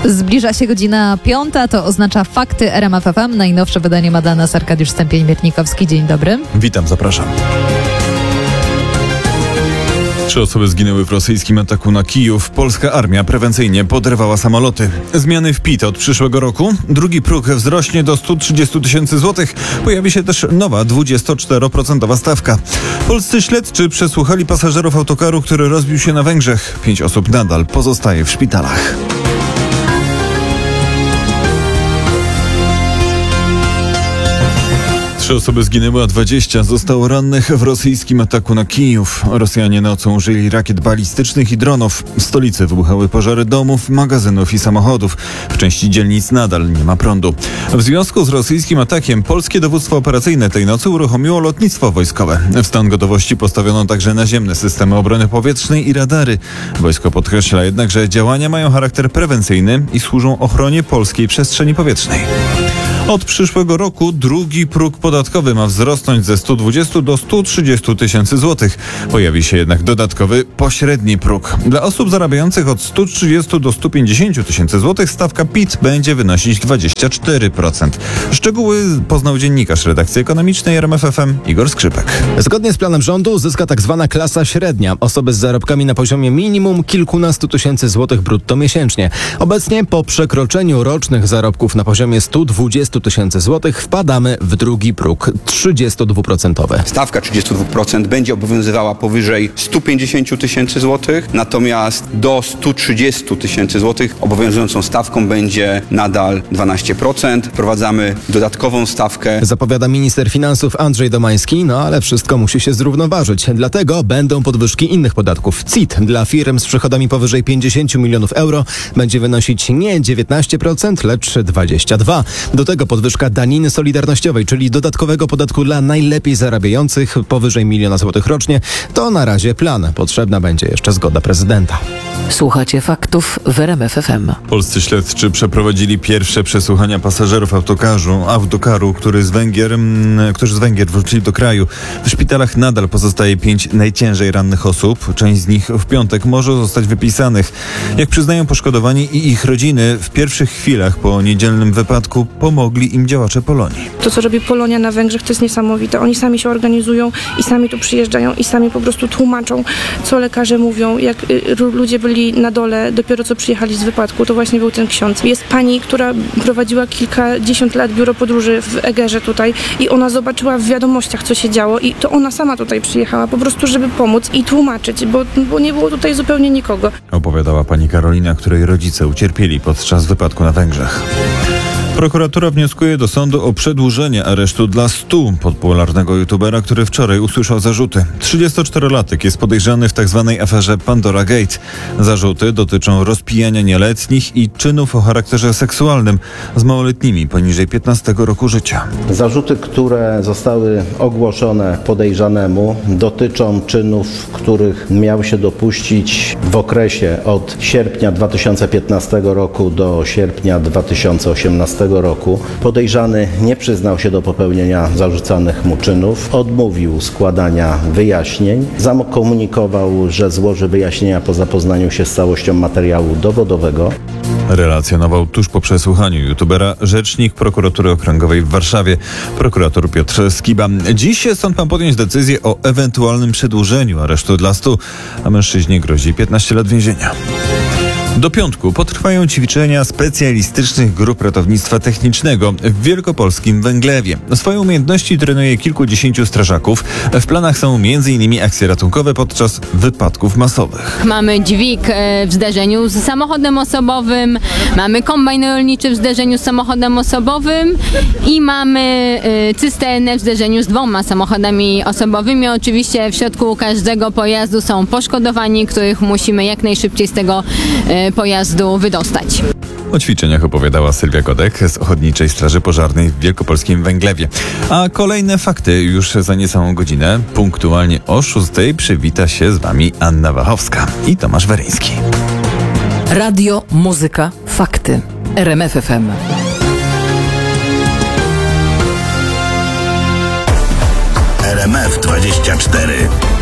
Zbliża się godzina 5, to oznacza fakty RMF FM. Najnowsze wydanie ma dla nas Arkadiusz Stępień-Miernikowski. Dzień dobry. Witam, zapraszam. 3 osoby zginęły w rosyjskim ataku na Kijów. Polska armia prewencyjnie poderwała samoloty. Zmiany w PIT od przyszłego roku. Drugi próg wzrośnie do 130 tysięcy złotych. Pojawi się też nowa 24% stawka. Polscy śledczy przesłuchali pasażerów autokaru, który rozbił się na Węgrzech. 5 osób nadal pozostaje w szpitalach. Trzy osoby zginęły, a 20 zostało rannych w rosyjskim ataku na Kijów. Rosjanie nocą użyli rakiet balistycznych i dronów. W stolicy wybuchały pożary domów, magazynów i samochodów. W części dzielnic nadal nie ma prądu. W związku z rosyjskim atakiem polskie dowództwo operacyjne tej nocy uruchomiło lotnictwo wojskowe. W stan gotowości postawiono także naziemne systemy obrony powietrznej i radary. Wojsko podkreśla jednak, że działania mają charakter prewencyjny i służą ochronie polskiej przestrzeni powietrznej. Od przyszłego roku drugi próg podatkowy ma wzrosnąć ze 120 do 130 tysięcy złotych. Pojawi się jednak dodatkowy pośredni próg. Dla osób zarabiających od 130 do 150 tysięcy złotych stawka PIT będzie wynosić 24%. Szczegóły poznał dziennikarz redakcji ekonomicznej RMF FM Igor Skrzypek. Zgodnie z planem rządu zyska tak zwana klasa średnia. Osoby z zarobkami na poziomie minimum kilkunastu tysięcy złotych brutto miesięcznie. Obecnie po przekroczeniu rocznych zarobków na poziomie 120 tysięcy złotych wpadamy w drugi próg 32%. Stawka 32% będzie obowiązywała powyżej 150 tysięcy złotych, natomiast do 130 tysięcy złotych obowiązującą stawką będzie nadal 12%. Wprowadzamy dodatkową stawkę. Zapowiada minister finansów Andrzej Domański, ale wszystko musi się zrównoważyć. Dlatego będą podwyżki innych podatków. CIT dla firm z przychodami powyżej 50 milionów euro będzie wynosić nie 19%, lecz 22%. Do tego podwyżka daniny solidarnościowej, czyli dodatkowego podatku dla najlepiej zarabiających powyżej 1 miliona złotych rocznie. To na razie plan. Potrzebna będzie jeszcze zgoda prezydenta. Słuchacie faktów w RMF FM. Polscy śledczy przeprowadzili pierwsze przesłuchania pasażerów autokaru, którzy z Węgier wrócili do kraju. W szpitalach nadal pozostaje 5 najciężej rannych osób. Część z nich w piątek może zostać wypisanych. Jak przyznają poszkodowani i ich rodziny, w pierwszych chwilach po niedzielnym wypadku pomogli im działacze Polonii. To, co robi Polonia na Węgrzech, to jest niesamowite. Oni sami się organizują i sami tu przyjeżdżają i sami po prostu tłumaczą, co lekarze mówią. Jak ludzie byli na dole, dopiero co przyjechali z wypadku, to właśnie był ten ksiądz. Jest pani, która prowadziła kilkadziesiąt lat biuro podróży w Egerze tutaj i ona zobaczyła w wiadomościach, co się działo i to ona sama tutaj przyjechała po prostu, żeby pomóc i tłumaczyć, bo nie było tutaj zupełnie nikogo. Opowiadała pani Karolina, której rodzice ucierpieli podczas wypadku na Węgrzech. Prokuratura wnioskuje do sądu o przedłużenie aresztu dla 100 popularnego youtubera, który wczoraj usłyszał zarzuty. 34-latek jest podejrzany w tzw. aferze Pandora Gate. Zarzuty dotyczą rozpijania nieletnich i czynów o charakterze seksualnym z małoletnimi poniżej 15 roku życia. Zarzuty, które zostały ogłoszone podejrzanemu, dotyczą czynów, których miał się dopuścić w okresie od sierpnia 2015 roku do sierpnia 2018 roku. Podejrzany nie przyznał się do popełnienia zarzucanych mu czynów, odmówił składania wyjaśnień, zakomunikował, że złoży wyjaśnienia po zapoznaniu się z całością materiału dowodowego. Relacjonował tuż po przesłuchaniu youtubera rzecznik prokuratury okręgowej w Warszawie, prokurator Piotr Skiba. Dziś sąd ma podjąć decyzję o ewentualnym przedłużeniu aresztu dla 100, a mężczyźnie grozi 15 lat więzienia. Do piątku potrwają ćwiczenia specjalistycznych grup ratownictwa technicznego w wielkopolskim Węglewie. Swoje umiejętności trenuje kilkudziesięciu strażaków. W planach są m.in. akcje ratunkowe podczas wypadków masowych. Mamy dźwig w zderzeniu z samochodem osobowym, mamy kombajn rolniczy w zderzeniu z samochodem osobowym i mamy cysternę w zderzeniu z 2 samochodami osobowymi. Oczywiście w środku każdego pojazdu są poszkodowani, których musimy jak najszybciej z tego pojazdu wydostać. O ćwiczeniach opowiadała Sylwia Godek z Ochotniczej Straży Pożarnej w wielkopolskim Węglewie. A kolejne fakty już za niecałą godzinę. Punktualnie o 6:00 przywita się z Wami Anna Wachowska i Tomasz Weryński. Radio, muzyka, fakty. RMF FM. RMF 24.